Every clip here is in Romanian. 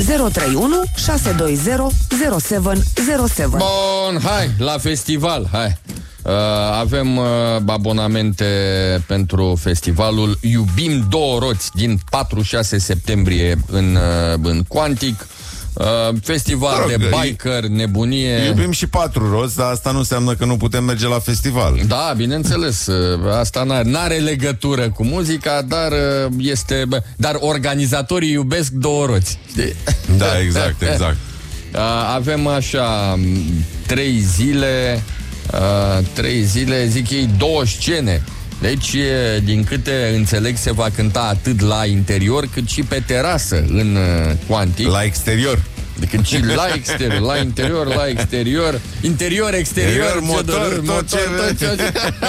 031 620 0707. Bun, hai, la festival, hai. Avem abonamente pentru festivalul Iubim Două Roți din 4-6 septembrie în Quantic. Festival de biker, nebunie. Iubim și 4 roți, dar asta nu înseamnă că nu putem merge la festival. Da, bineînțeles. Asta n-are legătură cu muzica, dar organizatorii iubesc două roți. Da, exact. Avem așa 3 zile, zic ei, 2 scene. Deci, din câte înțeleg, se va cânta atât la interior cât și pe terasă în Quantic. La exterior. Decât și la exterior, la interior, la exterior, interior, exterior, motor, tot ce...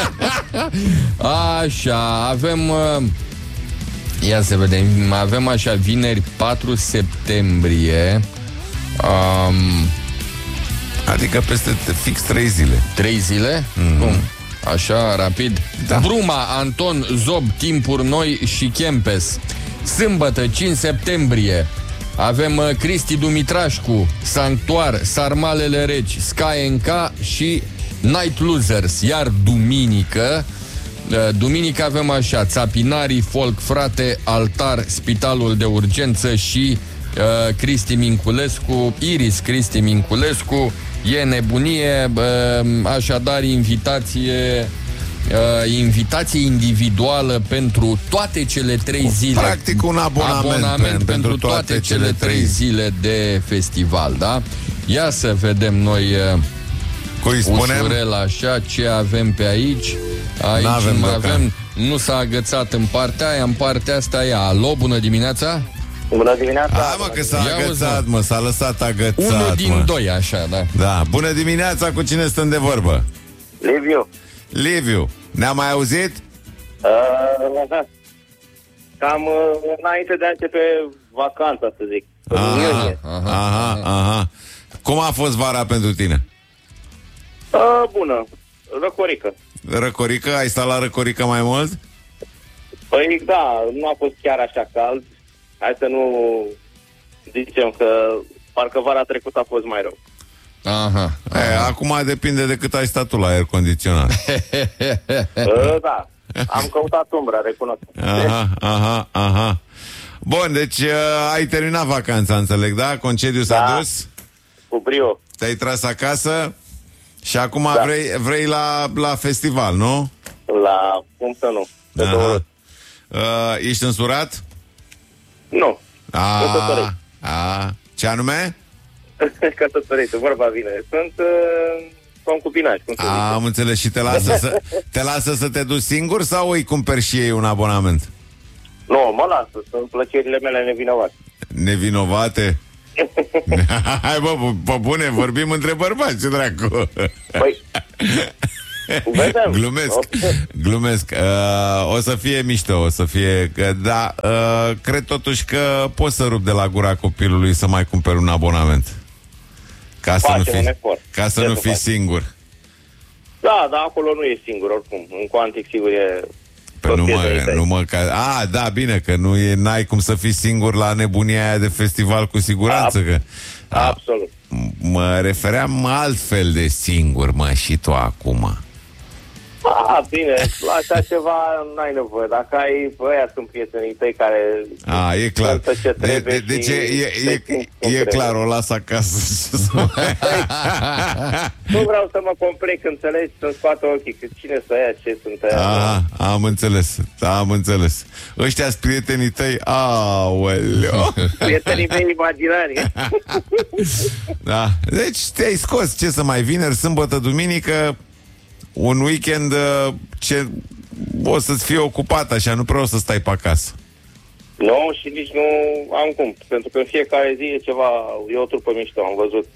Așa, avem... Ia să vedem, avem așa vineri 4 septembrie. Adică peste fix 3 zile. 3 zile? Cum? Așa, rapid. Da. Bruma, Anton, Zob, Timpuri Noi și Kempes. Sâmbătă, 5 septembrie, avem Cristi Dumitrașcu, Sanctuar, Sarmalele Reci, Sky NK și Night Losers. Iar duminică avem așa Țapinarii, Folk Frate, Altar, Spitalul de Urgență și Cristi Minculescu, Iris Cristi Minculescu. E nebunie, așadar invitație individuală pentru toate cele 3 zile. Practic un abonament pentru toate cele 3 zile de festival, da? Ia să vedem noi ușurel așa ce avem pe aici. Aici avem, nu s-a agățat în partea aia, în partea asta e. Alo, bună dimineața! Bună dimineața! Hai mă că s-a agățat, mă, s-a lăsat agățat. Unul din doi, așa, da. Da, bună dimineața, cu cine stăm de vorbă? Liviu, ne-a mai auzit? Da. Cam înainte de a începe vacanța, să zic. Aha. Cum a fost vara pentru tine? Bună, Răcorică? Ai stat la Răcorică mai mult? Păi da, nu a fost chiar așa cald. Hai să nu zicem că parcă vara trecută a fost mai rău. Aha. Acum depinde de cât ai stat tu la aer condiționat. Da, am căutat umbra, recunosc. Aha. Bun, deci ai terminat vacanța, înțeleg, da? Concediu s-a dus? Cu brio. Te-ai tras acasă și acum vrei la festival, nu? Cum să nu? Ești însurat? Nu. Ce anume? Căsătorit, vorba vine. Sunt concubinași. Am înțeles. Și te lasă să te duci singur sau îi cumperi și ei un abonament? Nu, mă lasă. Sunt plăcerile mele nevinovate. Nevinovate? Hai bă, bune, vorbim între bărbați, ce dracu. Păi, Glumesc. O să fie mișto, o să fie... Da, cred totuși că poți să rup de la gura copilului să mai cumperi un abonament. Ca să nu fii singur. Da, dar acolo nu e singur, oricum. În Quantic, sigur, e... Da, bine, că n-ai cum să fii singur la nebunia aia de festival, cu siguranță. Absolut. Mă refeream altfel de singur, și tu acum. Bine, la așa ceva n-ai nevoie. Dacă ai, ăia sunt prietenii tăi care... E clar. Deci e clar, o las acasă. Nu vreau să mă complic, înțelegi? Să-mi scoată ochii, că cine să ia, ce sunt aia. Am înțeles. Ăștia-s prietenii tăi? Aoleu. Prietenii mei imaginari. Da, deci te-ai scos, ce să mai, vineri, sâmbătă, duminică, un weekend ce o să-ți fie ocupat așa, nu prea o să stai pe acasă. Nu, și nici nu am cum, pentru că în fiecare zi e ceva, e o trupă mișto, am văzut.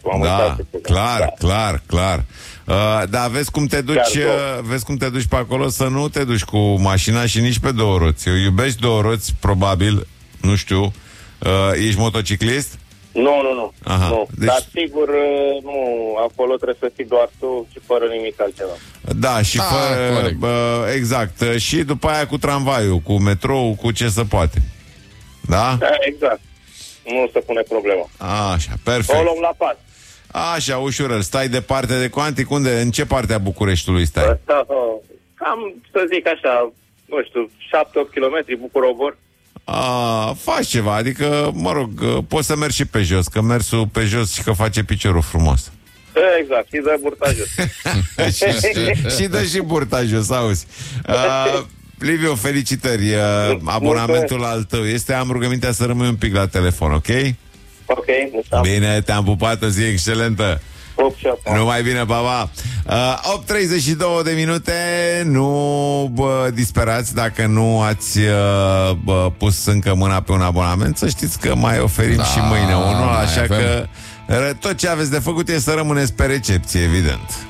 Clar. Dar vezi cum te duci pe acolo, să nu te duci cu mașina și nici pe două roți. Iubești două roți, probabil, nu știu. Ești motociclist? Nu. Deci... Dar sigur, nu, acolo trebuie să fii doar tu și fără nimic altceva. Da, și fără, exact. Și după aia cu tramvaiul, cu metrou, cu ce se poate. Da? Exact. nu se pune problema. Așa, O perfect. luăm la pas. Așa, ușurel. Stai departe de Quantic? Unde? În ce parte a Bucureștiului stai? Cam, să zic așa, nu știu, 7-8 km, Bucur-Obor. Faci ceva, adică, mă rog, poți să mergi și pe jos, că mersul pe jos și că face piciorul frumos. Exact, și dă burta jos. și dă și burta jos, auzi. Liviu, felicitări. Abonamentul al tău este, am rugămintea să rămâi un pic la telefon, ok? Ok, Bine, te-am pupat, o zi excelentă. Numai bine, pa, pa. 8:32 de minute. Nu disperați dacă nu ați pus încă mâna pe un abonament. Să știți că mai oferim și mâine unul. Așa că tot ce aveți de făcut e să rămâneți pe recepție, evident.